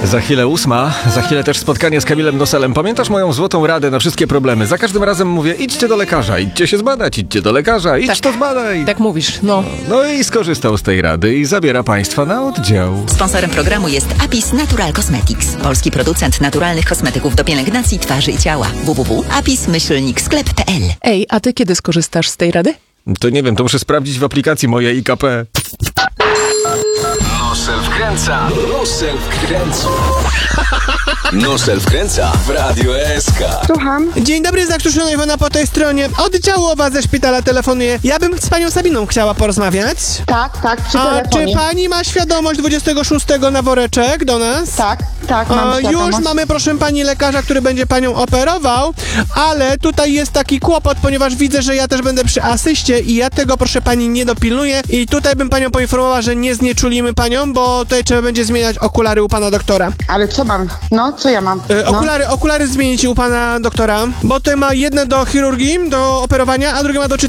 Za chwilę 8, za chwilę też spotkanie z Kamilem Noselem. Pamiętasz moją złotą radę na wszystkie problemy? Za każdym razem mówię, idźcie do lekarza, idźcie się zbadać, idźcie do lekarza, idź to zbadaj. Tak mówisz, no. No i skorzystał z tej rady i zabiera państwa na oddział. Sponsorem programu jest Apis Natural Cosmetics, polski producent naturalnych kosmetyków do pielęgnacji twarzy i ciała. www.apis-sklep.pl. Ej, a ty kiedy skorzystasz z tej rady? To nie wiem, to muszę sprawdzić w aplikacji mojej IKP. Nosel wkręca, Nosel wkręca. Nosel wkręca w Radio SK. Słucham. Dzień dobry, zakrztuszona Iwona po tej stronie. Oddziałowa ze szpitala telefonuje. Ja bym z panią Sabiną chciała porozmawiać. Tak, przy A telefonie. czy pani ma świadomość 26 na woreczek do nas? Tak, mam świadomość. Już mamy, proszę pani, lekarza, który będzie panią operował, ale tutaj jest taki kłopot, ponieważ widzę, że ja też będę przy asyście i ja tego, proszę pani, nie dopilnuję i tutaj bym panią poinformowała, że nie znieczulimy panią, bo tutaj trzeba będzie zmieniać okulary u pana doktora. Ale co mam? No, co ja mam? Okulary zmienić u pana doktora, bo tutaj ma jedne do chirurgii, do operowania, a drugie ma do czytania.